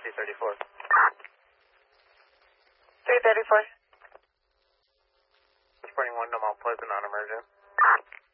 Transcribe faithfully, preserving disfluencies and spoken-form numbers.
two thirty-four. three thirty-four. Reporting one to Mount Pleasant on emergent.